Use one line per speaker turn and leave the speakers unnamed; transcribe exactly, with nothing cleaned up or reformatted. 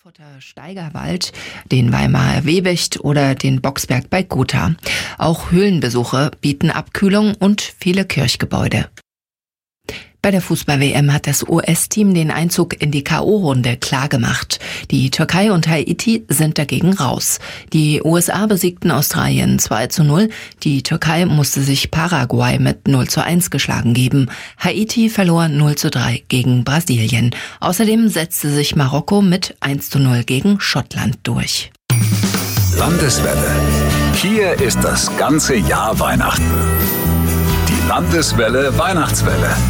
Erfurter Steigerwald, den Weimarer Webicht oder den Boxberg bei Gotha. Auch Höhlenbesuche bieten Abkühlung und viele Kirchgebäude. Bei der Fußball-W M hat das U S-Team den Einzug in die K O-Runde klargemacht. Die Türkei und Haiti sind dagegen raus. Die U S A besiegten Australien zwei zu null. Die Türkei musste sich Paraguay mit null zu eins geschlagen geben. Haiti verlor null zu drei gegen Brasilien. Außerdem setzte sich Marokko mit eins zu null gegen Schottland durch.
Landeswelle. Hier ist das ganze Jahr Weihnachten. Die Landeswelle Weihnachtswelle.